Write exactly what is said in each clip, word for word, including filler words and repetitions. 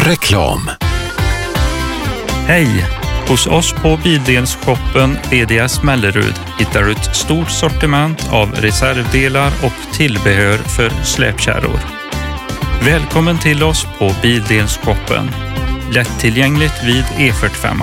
Reklam. Hej! Hos oss på Bildelsshoppen V D S Mellerud hittar du ett stort sortiment av reservdelar och tillbehör för släpkärror. Välkommen till oss på Bildelsshoppen. Lättillgängligt vid E fyrtiofem.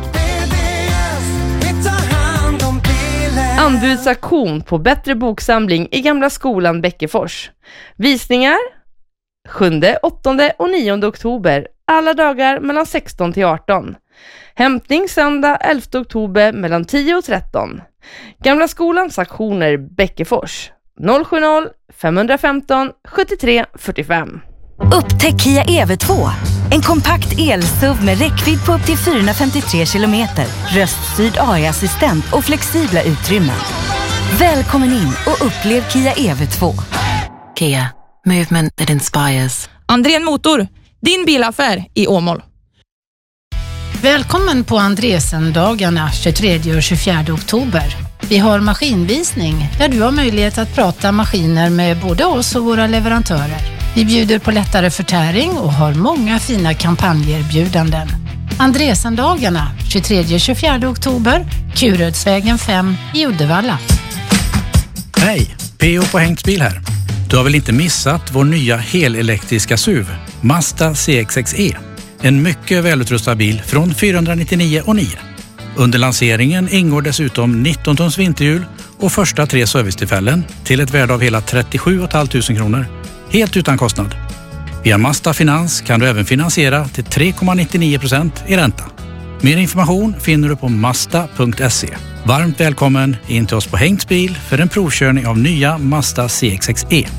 Anbudsaktion på Bättre boksamling i Gamla skolan Bäckefors. Visningar sjunde, åttonde och nionde oktober. Alla dagar mellan sexton till arton. Hämtning söndag elfte oktober mellan tio och tretton. Gamla skolans aktioner Bäckefors. noll sju noll fem ett fem sjuttiotre fyrtiofem. Upptäck Kia E V två. En kompakt el-S U V med räckvidd på upp till fyrahundrafemtiotre kilometer, röststyrd A I-assistent och flexibla utrymmen. Välkommen in och upplev Kia E V två. Kia, movement that inspires. Andrén Motor, din bilaffär i Åmål. Välkommen på Andresen-dagarna tjugotredje och tjugofjärde oktober. Vi har maskinvisning där du har möjlighet att prata maskiner med både oss och våra leverantörer. Vi bjuder på lättare förtäring och har många fina kampanjerbjudanden. Andresen-dagarna tjugotredje och tjugofjärde oktober, Kurödsvägen fem i Uddevalla. Hej, P O på Hengtsbil här. Du har väl inte missat vår nya helelektriska S U V, Mazda C X X E. En mycket välutrustad bil från fyrahundranittionio och nio. Under lanseringen ingår dessutom nitton tons vinterhjul och första tre servicetillfällen till ett värde av hela trettiosju tusen femhundra kronor. Helt utan kostnad. Via Mazda Finans kan du även finansiera till tre komma nittionio procent i ränta. Mer information finner du på mazda punkt se. Varmt välkommen in till oss på Hengtsbil för en provkörning av nya Mazda C X X E.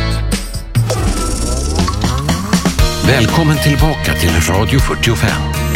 Välkommen tillbaka till Radio fyrtiofem.